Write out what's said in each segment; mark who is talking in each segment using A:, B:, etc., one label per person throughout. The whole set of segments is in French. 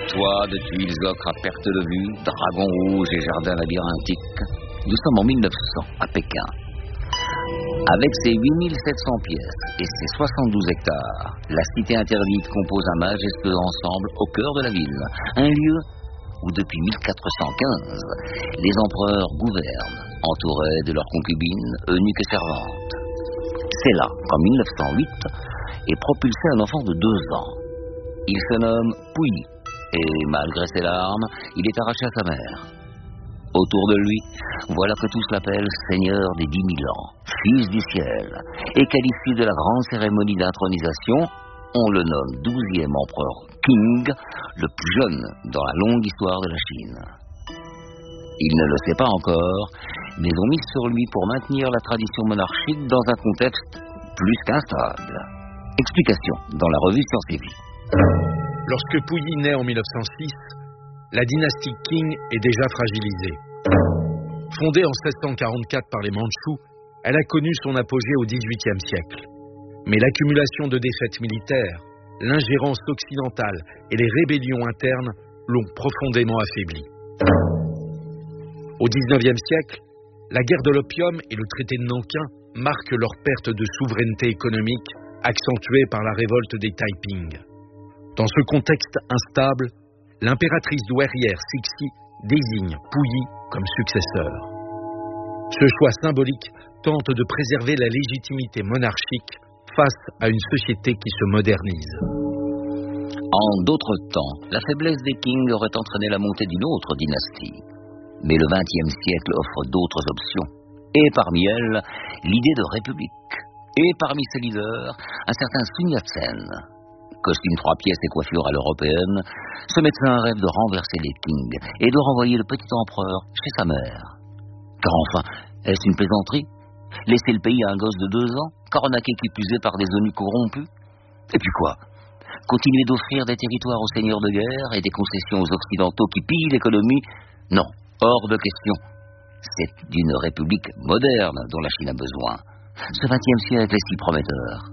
A: Toits de tuiles ocre à perte de vue, dragons rouges et jardins labyrinthiques. Nous sommes en 1900, à Pékin. Avec ses 8700 pièces et ses 72 hectares, la cité interdite compose un majestueux ensemble au cœur de la ville. Un lieu où depuis 1415, les empereurs gouvernent, entourés de leurs concubines, eunuques et servantes. C'est là qu'en 1908 est propulsé un enfant de 2 ans. Il se nomme Puyi et malgré ses larmes, il est arraché à sa mère. Autour de lui, voilà que tous l'appellent Seigneur des 10 000 ans, Fils du ciel, et qu'à l'issue de la grande cérémonie d'intronisation, on le nomme 12e empereur Qing, le plus jeune dans la longue histoire de la Chine. Il ne le sait pas encore, mais on mise sur lui pour maintenir la tradition monarchique dans un contexte plus qu'instable. Explication dans la revue Science et Vie.
B: Lorsque Puyi naît en 1906, la dynastie Qing est déjà fragilisée. Fondée en 1644 par les Mandchous, elle a connu son apogée au XVIIIe siècle. Mais l'accumulation de défaites militaires, l'ingérence occidentale et les rébellions internes l'ont profondément affaiblie. Au XIXe siècle, la guerre de l'opium et le traité de Nankin marquent leur perte de souveraineté économique, accentuée par la révolte des Taiping. Dans ce contexte instable, l'impératrice douairière Cixi désigne Puyi comme successeur. Ce choix symbolique tente de préserver la légitimité monarchique face à une société qui se modernise.
A: En d'autres temps, la faiblesse des Qing aurait entraîné la montée d'une autre dynastie. Mais le XXe siècle offre d'autres options. Et parmi elles, l'idée de république. Et parmi ses leaders, un certain Sun Yat-sen. Costume 3 pièces et coiffure à l'européenne, ce médecin rêve de renverser les Qing et de renvoyer le petit empereur chez sa mère. Car enfin, est-ce une plaisanterie? Laisser le pays à un gosse de 2 ans, coronaqué qui plus est par des eunuques corrompus? Et puis quoi? Continuer d'offrir des territoires aux seigneurs de guerre et des concessions aux occidentaux qui pillent l'économie? Non, hors de question. C'est d'une république moderne dont la Chine a besoin. Ce XXe siècle est si prometteur.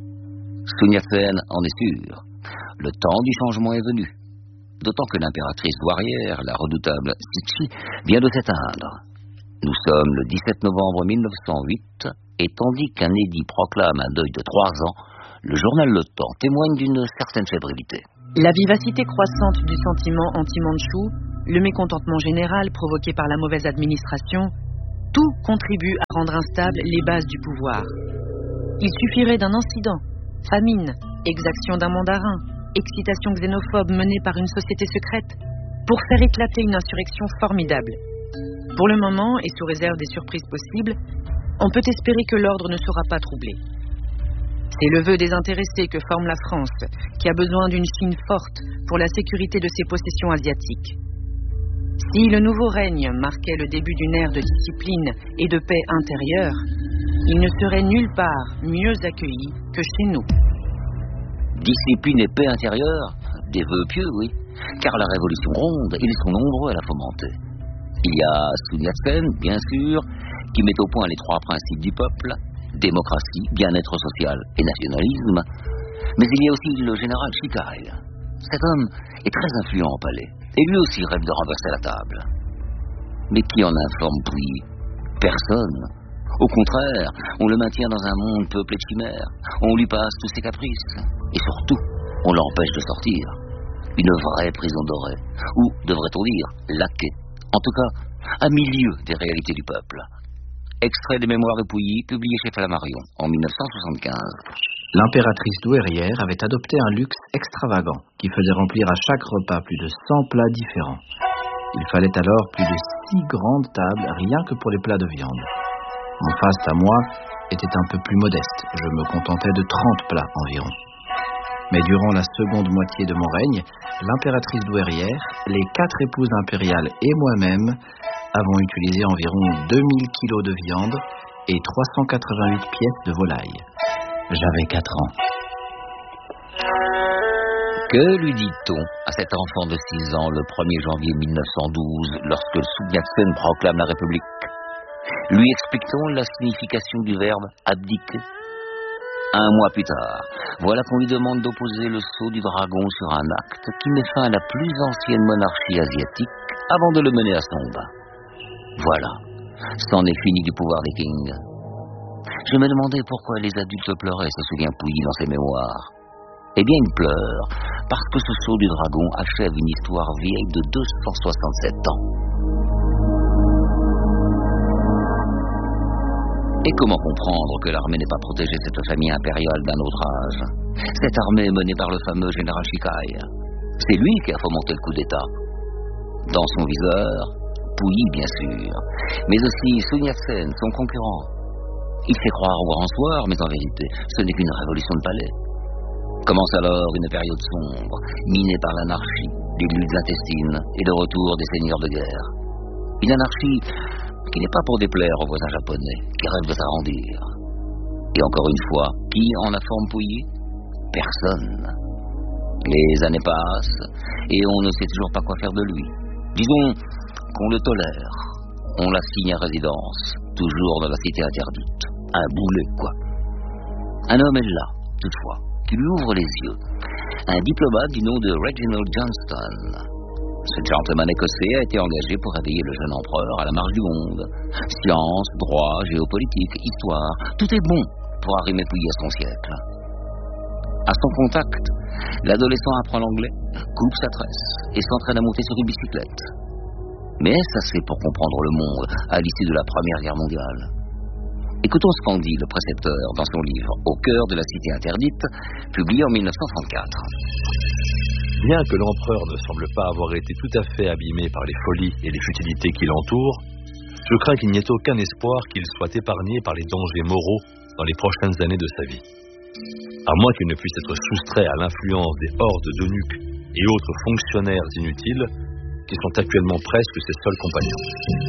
A: Sun Yat-sen en est sûr. Le temps du changement est venu. D'autant que l'impératrice douairière, la redoutable Cixi, vient de s'éteindre. Nous sommes le 17 novembre 1908, et tandis qu'un édit proclame un deuil de 3 ans, le journal Le Temps témoigne d'une certaine fébrilité.
C: La vivacité croissante du sentiment anti-mandchou, le mécontentement général provoqué par la mauvaise administration, tout contribue à rendre instables les bases du pouvoir. Il suffirait d'un incident, famine, exaction d'un mandarin, excitation xénophobe menée par une société secrète, pour faire éclater une insurrection formidable. Pour le moment, et sous réserve des surprises possibles, on peut espérer que l'ordre ne sera pas troublé. C'est le vœu désintéressé que forme la France, qui a besoin d'une Chine forte pour la sécurité de ses possessions asiatiques. Si le nouveau règne marquait le début d'une ère de discipline et de paix intérieure, il ne serait nulle part mieux accueilli que chez nous.
A: Discipline et paix intérieure? Des vœux pieux, oui, car la révolution ronde, ils sont nombreux à la fomenter. Il y a Sun Yat-sen, bien sûr, qui met au point les 3 principes du peuple, démocratie, bien-être social et nationalisme. Mais il y a aussi le général Chitai. Cet homme est très influent au palais, et lui aussi rêve de renverser la table. Mais qui en informe Puyi? Personne. Au contraire, on le maintient dans un monde peuplé de chimères, on lui passe tous ses caprices, et surtout, on l'empêche de sortir. Une vraie prison dorée, ou, devrait-on dire, laquée. En tout cas, à milieu des réalités du peuple. Extrait des mémoires de Puyi, publié chez Flammarion en 1975.
D: L'impératrice douairière avait adopté un luxe extravagant qui faisait remplir à chaque repas plus de 100 plats différents. Il fallait alors plus de 6 grandes tables rien que pour les plats de viande. Mon faste à moi était un peu plus modeste, je me contentais de 30 plats environ. Mais durant la seconde moitié de mon règne, l'impératrice douairière, les 4 épouses impériales et moi-même avons utilisé environ 2000 kilos de viande et 388 pièces de volaille. J'avais 4 ans.
A: Que lui dit-on à cet enfant de 6 ans le 1er janvier 1912 lorsque Sun Yat-sen proclame la République? Lui explique-t-on la signification du verbe abdiquer? Un mois plus tard, voilà qu'on lui demande d'opposer le sceau du dragon sur un acte qui met fin à la plus ancienne monarchie asiatique avant de le mener à son bas. Voilà, c'en est fini du pouvoir des kings. Je me demandais pourquoi les adultes pleuraient, se souvient Pouilly dans ses mémoires. Eh bien, ils pleurent parce que ce sceau du dragon achève une histoire vieille de 267 ans. Et comment comprendre que l'armée n'ait pas protégé cette famille impériale d'un autre âge? Cette armée menée par le fameux général Shikai. C'est lui qui a fomenté le coup d'État. Dans son viseur, Pouilly bien sûr, mais aussi Sun Yat-sen, son concurrent. Il fait croire au grand soir, mais en vérité, ce n'est qu'une révolution de palais. Commence alors une période sombre, minée par l'anarchie, des luttes intestines et le retour des seigneurs de guerre. Une anarchie qui n'est pas pour déplaire aux voisins japonais, qui rêvent de s'arrondir. Et encore une fois, qui en informe Pouilly? Personne. Les années passent, et on ne sait toujours pas quoi faire de lui. Disons qu'on le tolère. On l'assigne à résidence, toujours dans la cité interdite. Un boulet, quoi. Un homme est là, toutefois, qui lui ouvre les yeux. Un diplomate du nom de Reginald Johnston. Ce gentleman écossais a été engagé pour réveiller le jeune empereur à la marche du monde. Science, droit, géopolitique, histoire, tout est bon pour arrimer Pouilly à son siècle. À son contact, l'adolescent apprend l'anglais, coupe sa tresse et s'entraîne à monter sur une bicyclette. Mais est-ce assez pour comprendre le monde à l'issue de la Première Guerre mondiale? Écoutons ce qu'en dit le précepteur dans son livre « Au cœur de la cité interdite », publié en 1934.
E: Bien que l'empereur ne semble pas avoir été tout à fait abîmé par les folies et les futilités qui l'entourent, je crains qu'il n'y ait aucun espoir qu'il soit épargné par les dangers moraux dans les prochaines années de sa vie. À moins qu'il ne puisse être soustrait à l'influence des hordes d'eunuques et autres fonctionnaires inutiles qui sont actuellement presque ses seuls compagnons.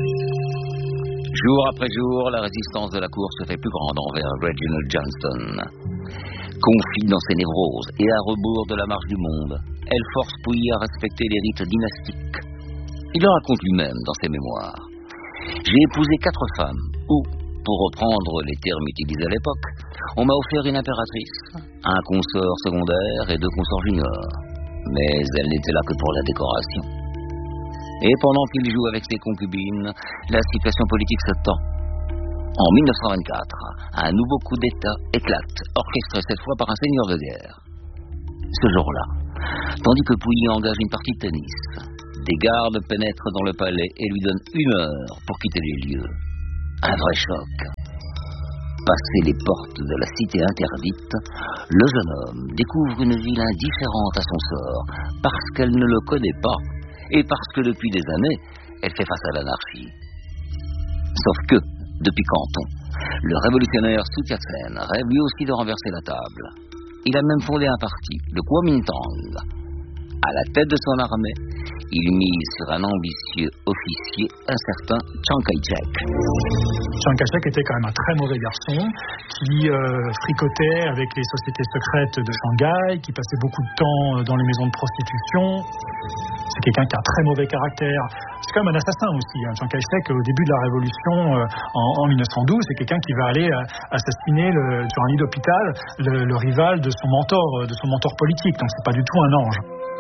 A: Jour après jour, la résistance de la cour se fait plus grande envers Reginald Johnston. Confie dans ses névroses et à rebours de la marche du monde, elle force Pouilly à respecter les rites dynastiques. Il le raconte lui-même dans ses mémoires. J'ai épousé 4 femmes, ou, pour reprendre les termes utilisés à l'époque, on m'a offert une impératrice, un consort secondaire et 2 consorts juniors. Mais elle n'était là que pour la décoration. Et pendant qu'il joue avec ses concubines, la situation politique se tend. En 1924, un nouveau coup d'État éclate, orchestré cette fois par un seigneur de guerre. Ce jour-là, tandis que Pouilly engage une partie de tennis, des gardes pénètrent dans le palais et lui donnent 1 heure pour quitter les lieux. Un vrai choc. Passé les portes de la cité interdite, le jeune homme découvre une ville indifférente à son sort, parce qu'elle ne le connaît pas, et parce que depuis des années, elle fait face à l'anarchie. Sauf que, depuis Canton, le révolutionnaire Sun Yat-sen rêve lui aussi de renverser la table. Il a même fondé un parti, le Kuomintang. À la tête de son armée, il mise sur un ambitieux officier, un certain Chiang Kai-shek.
F: Chiang Kai-shek était quand même un très mauvais garçon qui fricotait avec les sociétés secrètes de Shanghai, qui passait beaucoup de temps dans les maisons de prostitution. C'est quelqu'un qui a un très mauvais caractère. C'est quand même un assassin aussi. Chiang Kai-shek, au début de la Révolution, en 1912, c'est quelqu'un qui va aller assassiner sur un lit d'hôpital le rival de son mentor politique. Donc c'est pas du tout un ange.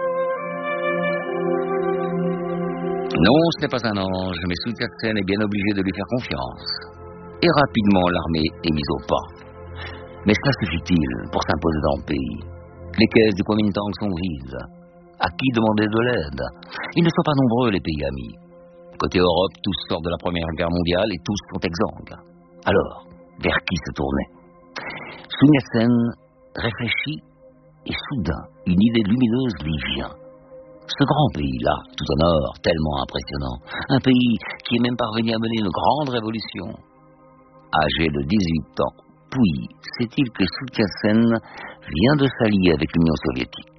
A: Non, ce n'est pas un ange, mais Sun Yat-sen est bien obligé de lui faire confiance. Et rapidement, l'armée est mise au pas. Mais cela suffit-il pour s'imposer dans le pays? Les caisses du Kuomintang sont vides. À qui demander de l'aide? Ils ne sont pas nombreux, les pays amis. Côté Europe, tous sortent de la Première Guerre mondiale et tous sont exsangues. Alors, vers qui se tourner? Sun Yat-sen réfléchit et soudain, une idée lumineuse lui vient. Ce grand pays-là, tout au nord, tellement impressionnant, un pays qui est même parvenu à mener une grande révolution. Âgé de 18 ans, Pouilly sait-il que Sun Yat-sen vient de s'allier avec l'Union soviétique.